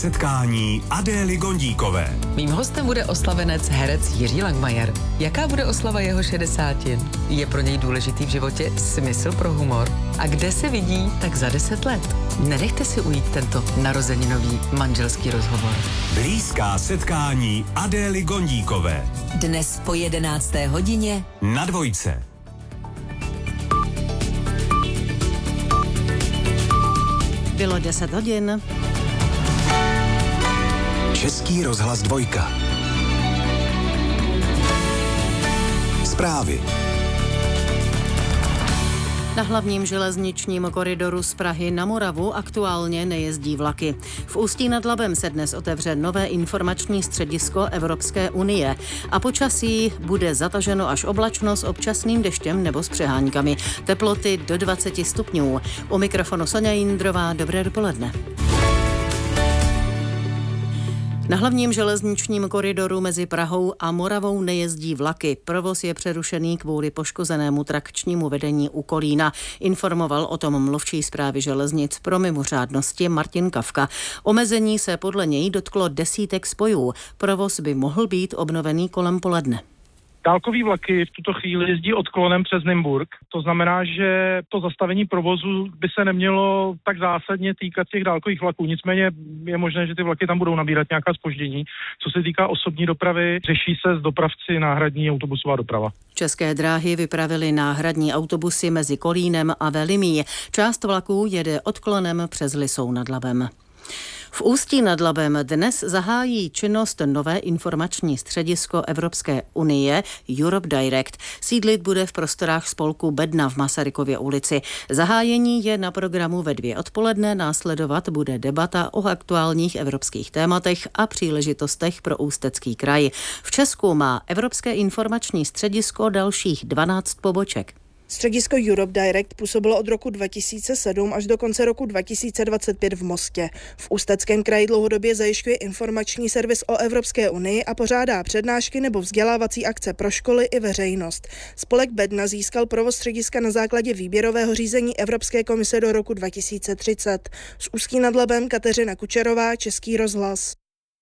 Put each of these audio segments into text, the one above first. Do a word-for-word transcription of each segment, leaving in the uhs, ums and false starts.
Setkání Adély Gondíkové. Mým hostem bude oslavenec herec Jiří Langmajer. Jaká bude oslava jeho šedesátin? Je pro něj důležitý v životě smysl pro humor? A kde se vidí tak za deset let? Nenechte si ujít tento narozeninový manželský rozhovor. Blízká setkání Adély Gondíkové. Dnes po jedenácté hodině Na Dvojce. Bylo deset hodin. Český rozhlas dvojka. Zprávy. Na hlavním železničním koridoru z Prahy na Moravu aktuálně nejezdí vlaky. V Ústí nad Labem se dnes otevře nové informační středisko Evropské unie a počasí bude zataženo až oblačno s občasným deštěm nebo s přeháňkami. Teploty do dvacet stupňů. U mikrofonu Soňa Jindrová, dobré dopoledne. Na hlavním železničním koridoru mezi Prahou a Moravou nejezdí vlaky. Provoz je přerušený kvůli poškozenému trakčnímu vedení u Kolína. Informoval o tom mluvčí Správy železnic pro mimořádnosti Martin Kafka. Omezení se podle něj dotklo desítek spojů. Provoz by mohl být obnovený kolem poledne. Dálkový vlaky v tuto chvíli jezdí odklonem přes Nymburk. To znamená, že to zastavení provozu by se nemělo tak zásadně týkat těch dálkových vlaků. Nicméně je možné, že ty vlaky tam budou nabírat nějaká zpoždění. Co se týká osobní dopravy, řeší se s dopravci náhradní autobusová doprava. České dráhy vypravily náhradní autobusy mezi Kolínem a Velimí. Část vlaků jede odklonem přes Lisou nad Labem. V Ústí nad Labem dnes zahájí činnost nové informační středisko Evropské unie Europe Direct. Sídlit bude v prostorách spolku Bedna v Masarykově ulici. Zahájení je na programu ve dvě odpoledne, následovat bude debata o aktuálních evropských tématech a příležitostech pro Ústecký kraj. V Česku má Evropské informační středisko dalších dvanáct poboček. Středisko Europe Direct působilo od roku dva tisíce sedm až do konce roku dva tisíce dvacet pět v Mostě. V Ústeckém kraji dlouhodobě zajišťuje informační servis o Evropské unii a pořádá přednášky nebo vzdělávací akce pro školy i veřejnost. Spolek Bedna získal provoz střediska na základě výběrového řízení Evropské komise do roku dva tisíce třicet. Z Ústí nad Labem Kateřina Kučerová, Český rozhlas.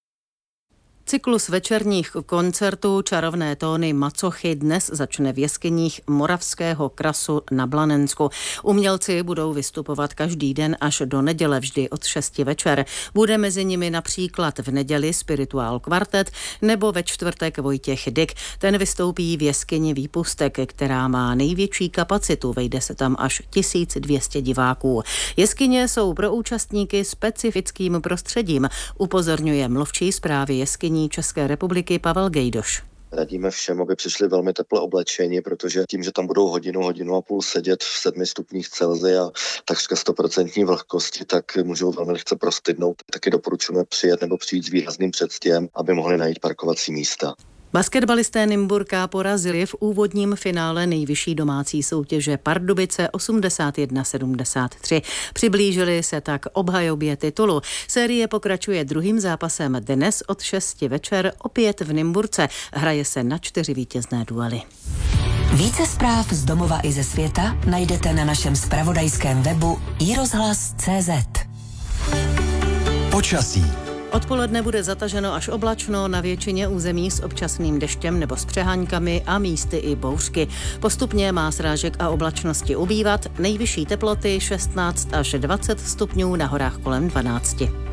Cyklus večerních koncertů Čarovné tóny Macochy dnes začne v jeskyních Moravského krasu na Blanensku. Umělci budou vystupovat každý den až do neděle vždy od šesti večer. Bude mezi nimi například v neděli Spirituál kvartet nebo ve čtvrtek Vojtěch Dyk. Ten vystoupí v jeskyni Výpustek, která má největší kapacitu, vejde se tam až tisíc dvě stě diváků. Jeskyně jsou pro účastníky specifickým prostředím, upozorňuje mluvčí Správy jeskyní České republiky Pavel Gejdoš. Radíme všem, aby přišli velmi teple oblečení, protože tím, že tam budou hodinu, hodinu a půl sedět v sedmi stupních Celsia a takřka stoprocentní vlhkosti, tak můžou velmi lehce prostydnout. Taky doporučujeme přijet nebo přijít s výrazným předstihem, aby mohli najít parkovací místa. Basketbalisté Nymburka porazili v úvodním finále nejvyšší domácí soutěže Pardubice osmdesát jedna sedmdesát tři. Přiblížili se tak obhajobě titulu. Série pokračuje druhým zápasem dnes od šesti večer opět v Nymburce. Hraje se na čtyři vítězné duely. Více zpráv z domova i ze světa najdete na našem zpravodajském webu i rozhlas tečka cé zet. Počasí. Odpoledne bude zataženo až oblačno, na většině území s občasným deštěm nebo s přeháňkami a místy i bouřky. Postupně má srážek a oblačnosti ubývat, nejvyšší teploty šestnáct až dvacet stupňů, na horách kolem dvanáct.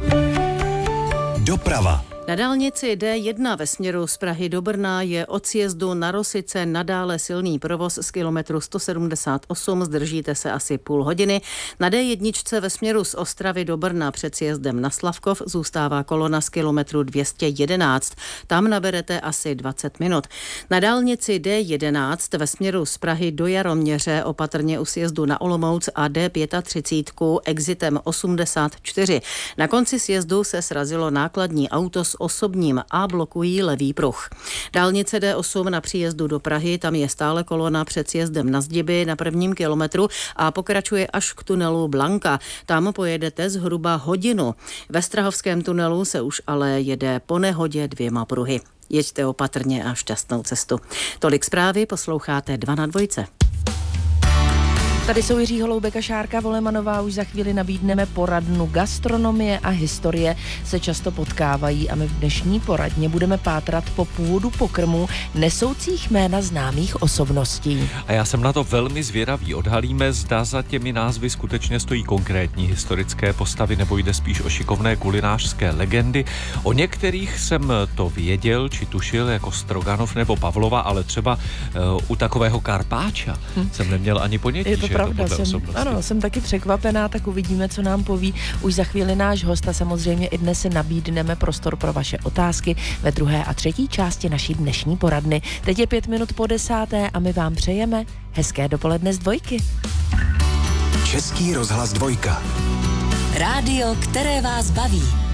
Doprava. Na dálnici D jedna ve směru z Prahy do Brna je od sjezdu na Rosice nadále silný provoz z kilometru sto sedmdesát osm, zdržíte se asi půl hodiny. Na D jedna ve směru z Ostravy do Brna před sjezdem na Slavkov zůstává kolona z kilometru dvě stě jedenáct. Tam naberete asi dvacet minut. Na dálnici D jedenáct ve směru z Prahy do Jaroměře opatrně u sjezdu na Olomouc a D třicet pět exitem osmdesát čtyři. Na konci sjezdu se srazilo nákladní auto s osobním a blokují levý pruh. Dálnice D osm na příjezdu do Prahy, tam je stále kolona před sjezdem na Zdiby na prvním kilometru a pokračuje až k tunelu Blanka. Tam pojedete zhruba hodinu. Ve Strahovském tunelu se už ale jede po nehodě dvěma pruhy. Jeďte opatrně a šťastnou cestu. Tolik zprávy, posloucháte dva na dvojce. Tady jsou Jiří Holoubek a Šárka Volemanová. Už za chvíli nabídneme poradnu. Gastronomie a historie se často potkávají a my v dnešní poradně budeme pátrat po původu pokrmů nesoucích jména známých osobností. A já jsem na to velmi zvědavý. Odhalíme, zda za těmi názvy skutečně stojí konkrétní historické postavy nebo jde spíš o šikovné kulinářské legendy. O některých jsem to věděl či tušil, jako Stroganov nebo Pavlova, ale třeba uh, u takového Karpáča hm. jsem neměl ani ponětí. Je to pravda, to jsem, ano, jsem taky překvapená, tak uvidíme, co nám poví už za chvíli náš host a samozřejmě i dnes si nabídneme prostor pro vaše otázky ve druhé a třetí části naší dnešní poradny. Teď je pět minut po desáté a my vám přejeme hezké dopoledne z dvojky. Český rozhlas dvojka. Rádio, které vás baví.